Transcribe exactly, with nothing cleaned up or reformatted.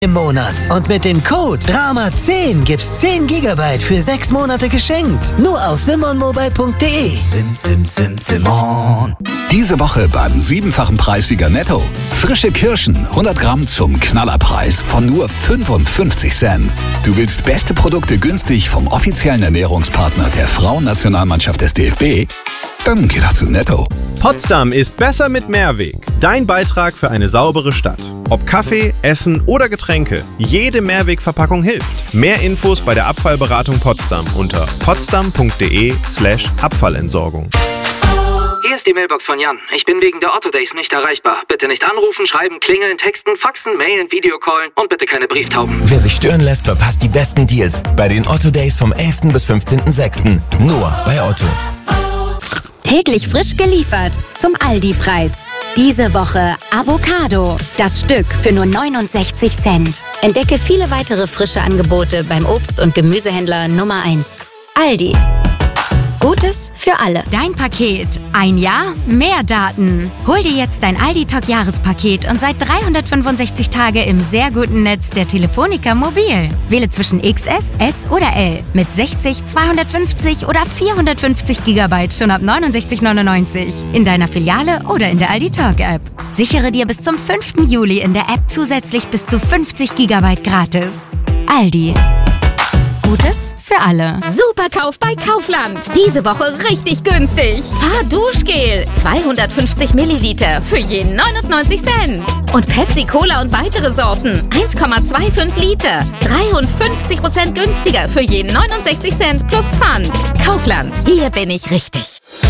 im Monat. Und mit dem Code Drama zehn gibt's zehn Gigabyte für sechs Monate geschenkt. Nur auf simonmobile punkt de. Sim, sim, sim, Simon. Diese Woche beim siebenfachen Preissieger Netto. Frische Kirschen, hundert Gramm zum Knallerpreis von nur fünfundfünfzig Cent. Du willst beste Produkte günstig vom offiziellen Ernährungspartner der Frauennationalmannschaft des D F B? Dann geh doch zu Netto. Potsdam ist besser mit Mehrweg. Dein Beitrag für eine saubere Stadt. Ob Kaffee, Essen oder Getränke, jede Mehrwegverpackung hilft. Mehr Infos bei der Abfallberatung Potsdam unter potsdam.de slash Abfallentsorgung. Hier ist die Mailbox von Jan. Ich bin wegen der Otto Days nicht erreichbar. Bitte nicht anrufen, schreiben, klingeln, texten, faxen, mailen, Videocallen und bitte keine Brieftauben. Wer sich stören lässt, verpasst die besten Deals bei den Otto Days vom elften bis fünfzehnten sechsten Nur bei Otto. Täglich frisch geliefert zum Aldi-Preis. Diese Woche Avocado. Das Stück für nur neunundsechzig Cent. Entdecke viele weitere frische Angebote beim Obst- und Gemüsehändler Nummer eins. Aldi. Gutes für alle. Dein Paket. Ein Jahr, mehr Daten. Hol dir jetzt dein Aldi-Talk-Jahrespaket und seit dreihundertfünfundsechzig Tage im sehr guten Netz der Telefonica Mobil. Wähle zwischen X S, S oder L. Mit sechzig, zweihundertfünfzig oder vierhundertfünfzig Gigabyte schon ab neunundsechzig neunundneunzig. In deiner Filiale oder in der Aldi Talk-App. Sichere dir bis zum fünften Juli in der App zusätzlich bis zu fünfzig Gigabyte gratis. Aldi. Gutes für alle. Superkauf bei Kaufland. Diese Woche richtig günstig. Fahrduschgel. zweihundertfünfzig Milliliter für je neunundneunzig Cent. Und Pepsi Cola und weitere Sorten. eins Komma fünfundzwanzig Liter. dreiundfünfzig Prozent günstiger für je neunundsechzig Cent plus Pfand. Kaufland. Hier bin ich richtig.